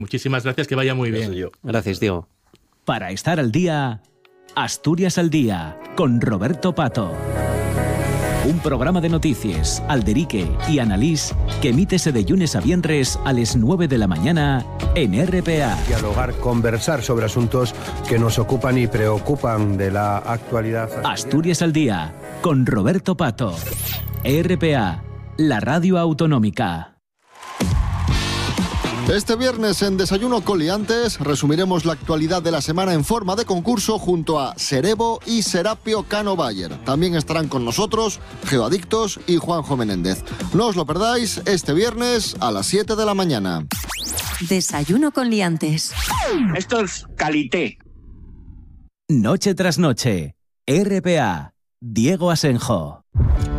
Muchísimas gracias, que vaya muy bien. Gracias, Diego. Para estar al día, Asturias al Día, con Roberto Pato. Un programa de noticias, alderique y analís que emítese de lunes a viernes a las 9 de la mañana en RPA. Dialogar, conversar sobre asuntos que nos ocupan y preocupan de la actualidad. Asturias al Día, con Roberto Pato. RPA, la radio autonómica. Este viernes en Desayuno con Liantes resumiremos la actualidad de la semana en forma de concurso junto a Serebo y Serapio Cano Bayer. También estarán con nosotros Geoadictos y Juanjo Menéndez. No os lo perdáis este viernes a las 7 de la mañana. Desayuno con Liantes. Esto es calité. Noche tras noche, RPA, Diego Asenjo.